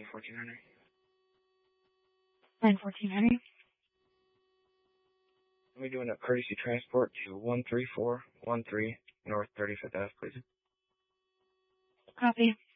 14 Henry. 914 Henry. We're doing a courtesy transport to 13413 North 35th Ave, please. Copy.